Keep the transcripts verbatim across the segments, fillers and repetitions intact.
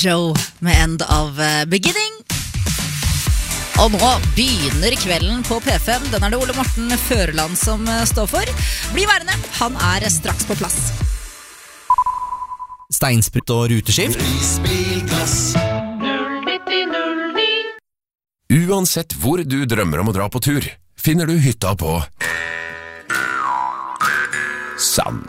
Joe med End of Beginning. Og nå begynner kvelden på P fem. Den er det Ole Morten Føreland som står for. Bli værende, han er straks på plass. Steinsprut og ruteskift. Prisbilklass null nitti null ni. Uansett hvor du drømmer om å dra på tur, finner du hytta på Sand.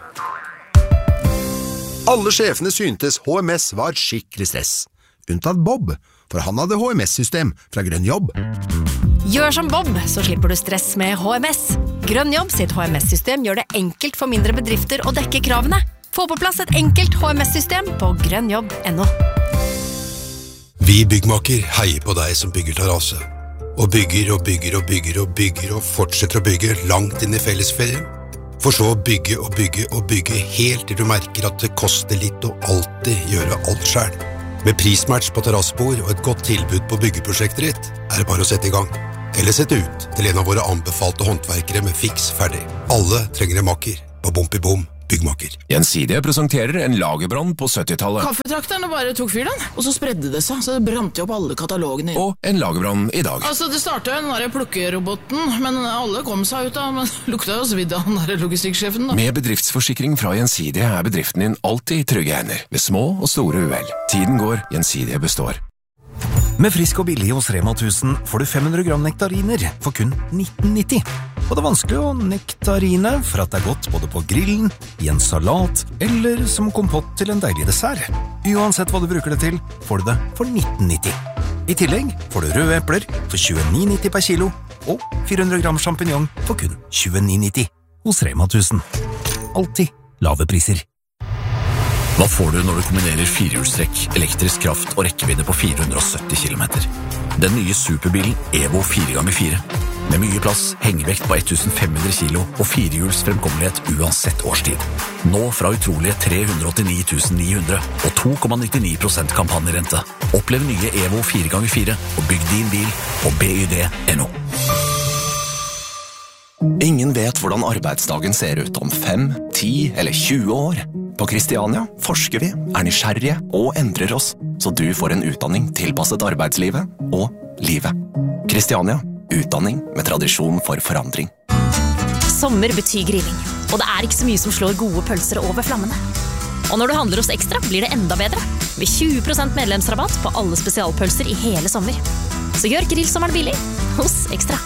Alle sjefene syntes H M S var skikkelig stress. Unntatt Bob, for han hadde H M S-system fra Grønn Jobb. Gjør som Bob, så slipper du stress med H M S. Grønn Jobb sitt H M S-system gjør det enkelt for mindre bedrifter å dekke kravene. Få på plass et enkelt H M S-system på grønnjobb punktum no. Vi byggmaker heier på deg som bygger terrasse. Og bygger og bygger og bygger og bygger og fortsetter å bygge langt inn i fellesferien. For så å bygge og bygge og bygge helt til du merker at det koster litt å alltid gjøre alt selv. Med prismatch på terrassebord og et godt tilbud på byggeprosjektet ditt, er det bare å sette i gang. Eller sette ut til en av våre anbefalte håndverkere med fiks ferdig. Alle trenger en makker på Bom i Bom byggmaker. Gjensidige presenterer en lagerbrann på syttitallet. Kaffetrakterne bare tok fyr den, og så spredde det seg, så det brant jo opp alle katalogene. Og en lagerbrann i dag. Altså, det startet jo den der plukkeroboten, men alle kom seg ut da, men lukta jo svidd av den der logistikksjefen da. Med bedriftsforsikring fra Gjensidige er bedriften din alltid i trygge hender, ved små og store uhell. Tiden går, Gjensidige består. Med Frisk og billig hos Rema tusen får du fem hundre gram nektariner for kun nitten nitti. Og det er vanskelig å nektarine for at det er godt både på grillen, i en salat eller som kompott til en deilig dessert. Uansett hva du bruker det til, får du det for nitten nitti. I tillegg får du røde epler for tjueni nitti per kilo og fire hundre gram champignon for kun tjueni nitti hos Rema tusen. Alltid lave priser. Hva får du når du kombinerer firehjulstrekk, elektrisk kraft og rekkevidde på fire hundre sytti kilometer? Den nye superbilen Evo fire ganger fire. Med mye plass, hengevekt på femten hundre kilo og firehjuls fremkommelighet uansett årstid. Nå fra utrolige tre hundre åttini tusen ni hundre og to komma nittini prosent kampanjerente. Opplev nye Evo fire ganger fire og bygg din bil på B Y D punktum no. Ingen vet hvordan arbeidsdagen ser ut om fem, ti eller tjue år. På Kristiania forsker vi, er nysgjerrige og endrer oss, så du får en utdanning tilpasset arbeidslivet og livet. Kristiania, utdanning med tradisjon for forandring. Sommer betyr grilling, og det er ikke så mye som slår gode pølser over flammene. Og når du handler hos Ekstra, blir det enda bedre. Med tjue prosent medlemsrabatt på alle spesialpølser i hele sommer. Så gjør grillsommeren billig hos Ekstra.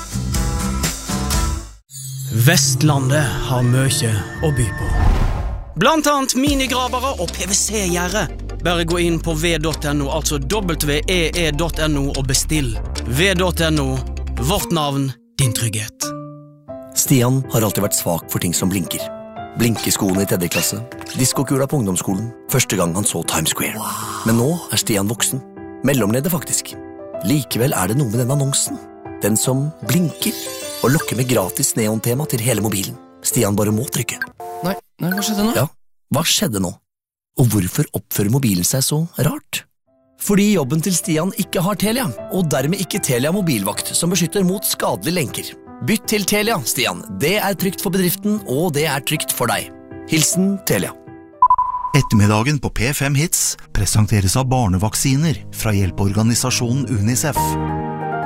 Vestlandet har mye å by på. Blant annet minigrabere og P V C-gjerde. Bare gå inn på v punktum no, altså w e e punktum no og bestill. v punktum no, vårt navn, din trygghet. Stian har alltid vært svak for ting som blinker. Blinkeskoene i tredje klasse, diskokula på ungdomsskolen, første gang han så Times Square. Men nå er Stian voksen. Mellomleder faktisk. Likevel er det noe med den annonsen. Den som blinker og lokker med gratis neontema til hele mobilen. Stian bare må trykke. Nei, nei, hva skjedde nå? Ja, hva skjedde nå? Og hvorfor oppfører mobilen seg så rart? Fordi jobben til Stian ikke har Telia, og dermed ikke Telia mobilvakt som beskytter mot skadelige lenker. Bytt til Telia, Stian. Det er trygt for bedriften, og det er trygt for deg. Hilsen Telia. Ettermiddagen på P fem Hits presenteres av barnevaksiner fra hjelpeorganisasjonen UNICEF.